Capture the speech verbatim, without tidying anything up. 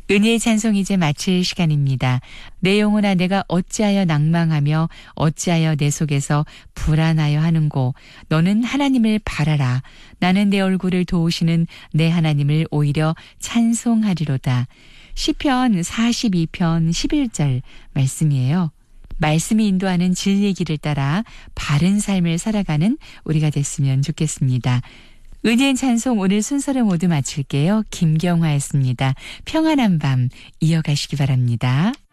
은혜의 찬송 이제 마칠 시간입니다. 내 영혼아 내가 어찌하여 낭망하며 어찌하여 내 속에서 불안하여 하는고 너는 하나님을 바라라. 나는 내 얼굴을 도우시는 내 하나님을 오히려 찬송하리로다. 시편 사십이 편 십일 절 말씀이에요. 말씀이 인도하는 진리의 길을 따라 바른 삶을 살아가는 우리가 됐으면 좋겠습니다. 은혜의 찬송 오늘 순서를 모두 마칠게요. 김경화였습니다. 평안한 밤 이어가시기 바랍니다.